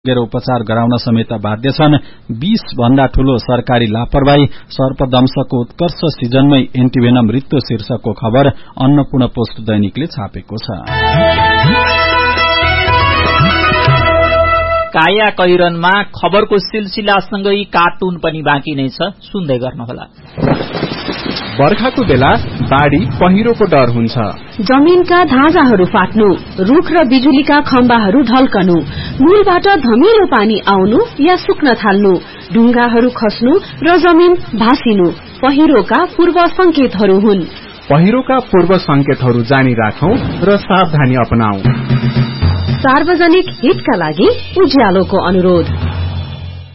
उपचार गराउन समेत बाध्य छन्। 20 भन्दा ठूलो सरकारी लापरवाही, सर्पदंशको उत्कर्ष सिजनमै एन्टिभेनम मृत्यु शीर्षकको खबर अन्नपूर्ण पोस्ट दैनिकले छापेको छ। काया कैरनमा खबरको सिलसिलासँगै कार्टुन पनि बाँकी नै छ, सुन्दै गर्नुहोला। बर्खाको बेला बाढी पहिरोको डर हुन्छ। जमिनका धाजाहरू फाट्नु, रुख र बिजुलीका खम्बाहरू ढल्कनु, मूलबाट धमिलो पानी आउनु या सुक्न थाल्नु, ढुङ्गाहरू खस्नु र जमिन भासिनु पहिरोका पूर्व संकेतहरू हुन्। पहिरोका पूर्व संकेतहरू जानी राखौं र सावधानी अपनाऊ। सार्वजनिक हितका लागि उज्यालोको अनुरोध।